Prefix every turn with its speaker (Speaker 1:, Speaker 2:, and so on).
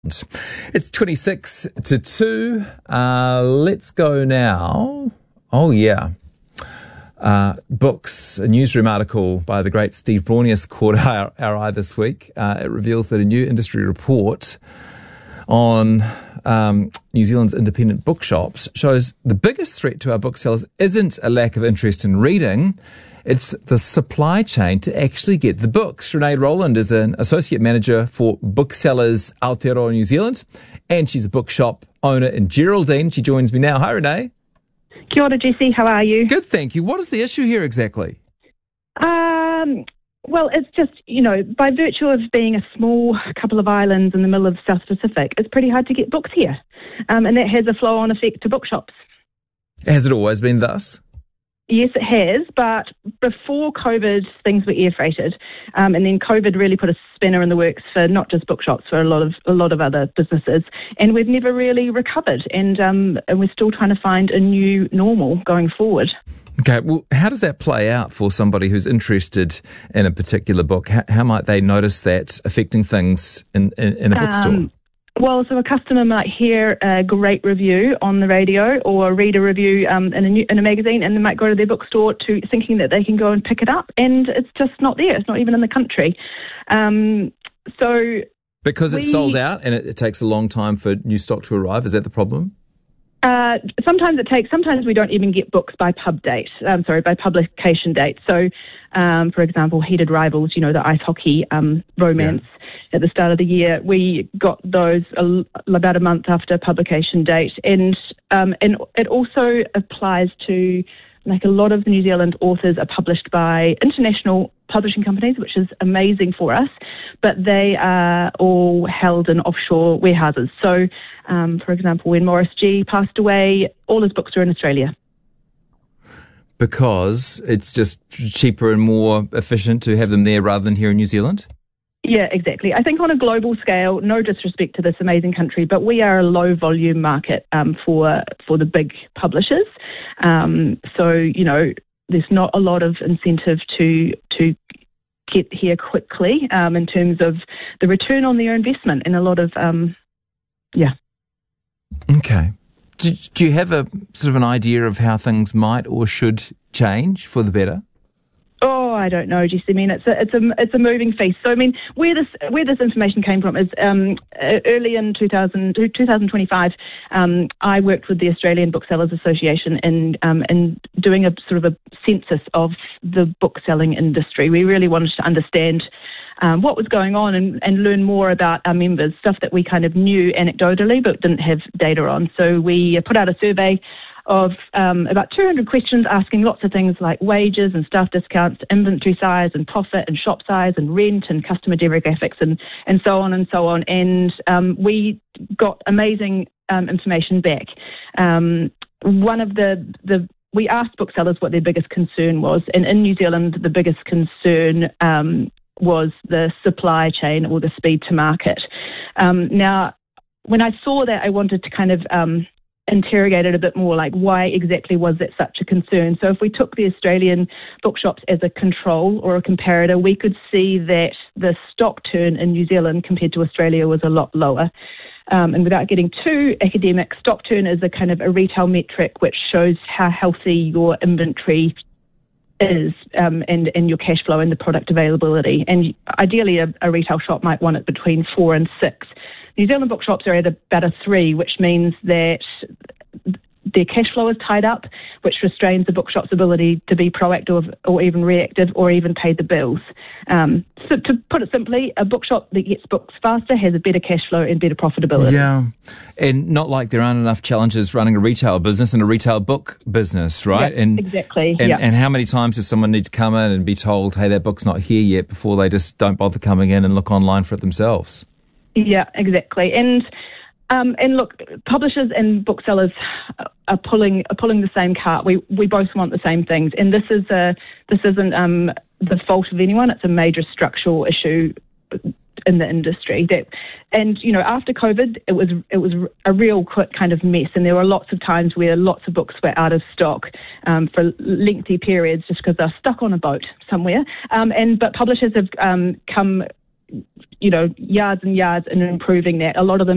Speaker 1: It's 26 to 2. Let's go now. Oh, yeah. Books. A newsroom article by the great Steve Braunias caught our eye this week. It reveals that a new industry report on New Zealand's independent bookshops shows the biggest threat to our booksellers isn't a lack of interest in reading. It's the supply chain to actually get the books. Renee Rowland is an associate manager for Booksellers Aotearoa New Zealand, and she's a bookshop owner in Geraldine. She joins me now. Hi, Renee.
Speaker 2: Kia ora, Jesse. How are you?
Speaker 1: Good, thank you. What is the issue here exactly?
Speaker 2: Well, it's just, by virtue of being a small couple of islands in the middle of the South Pacific, it's pretty hard to get books here. And that has a flow-on effect to bookshops.
Speaker 1: Has it always been thus?
Speaker 2: Yes, it has, but before COVID, things were air freighted, and then COVID really put a spanner in the works for not just bookshops, for a lot of other businesses, and we've never really recovered, and we're still trying to find a new normal going forward.
Speaker 1: Okay, well, how does that play out for somebody who's interested in a particular book? How might they notice that affecting things in a bookstore?
Speaker 2: Well, so a customer might hear a great review on the radio or read a review in a magazine, and they might go to their bookstore thinking that they can go and pick it up, and it's just not there. It's not even in the country.
Speaker 1: Because it's sold out and it takes a long time for new stock to arrive. Is that the problem?
Speaker 2: Sometimes we don't even get books by by publication date. So, for example, Heated Rivals, the ice hockey romance at the start of the year, we got those about a month after publication date. And it also applies to, like, a lot of the New Zealand authors are published by international publishing companies, which is amazing for us, but they are all held in offshore warehouses. So, for example, when Maurice G passed away, all his books are in Australia. Because
Speaker 1: it's just cheaper and more efficient to have them there rather than here in New Zealand?
Speaker 2: Yeah, exactly. I think on a global scale, no disrespect to this amazing country, but we are a low volume market for the big publishers. So, there's not a lot of incentive to get here quickly in terms of the return on their investment, and a lot of,
Speaker 1: Okay. Do you have a sort of an idea of how things might or should change for the better?
Speaker 2: Oh, I don't know, Jesse. I mean, it's a moving feast. So, I mean, where this information came from is early in 2025. I worked with the Australian Booksellers Association in doing a sort of a census of the bookselling industry. We really wanted to understand what was going on and learn more about our members, stuff that we kind of knew anecdotally but didn't have data on. So we put out a survey of about 200 questions asking lots of things like wages and staff discounts, inventory size and profit and shop size and rent and customer demographics and so on and so on. And we got amazing information back. We asked booksellers what their biggest concern was, and in New Zealand the biggest concern was the supply chain or the speed to market. Now, when I saw that, I wanted to kind of interrogate it a bit more, like why exactly was that such a concern? So if we took the Australian bookshops as a control or a comparator, we could see that the stock turn in New Zealand compared to Australia was a lot lower. And without getting too academic, stock turn is a kind of a retail metric which shows how healthy your inventory is and your cash flow and the product availability. And ideally a retail shop might want it between 4 and 6. New Zealand bookshops are at about a 3, which means that their cash flow is tied up, which restrains the bookshop's ability to be proactive or even reactive or even pay the bills. So to put it simply, a bookshop that gets books faster has a better cash flow and better profitability.
Speaker 1: Yeah, and not like there aren't enough challenges running a retail business and a retail book business, right?
Speaker 2: Yep, exactly.
Speaker 1: And how many times does someone need to come in and be told, hey, that book's not here yet, before they just don't bother coming in and look online for it themselves?
Speaker 2: Yeah, exactly. And look, publishers and booksellers are pulling the same cart. We both want the same things, and this isn't the fault of anyone. It's a major structural issue in the industry. After COVID, it was a real quick kind of mess, and there were lots of times where lots of books were out of stock for lengthy periods just because they're stuck on a boat somewhere. But publishers have come yards and yards in improving that. A lot of them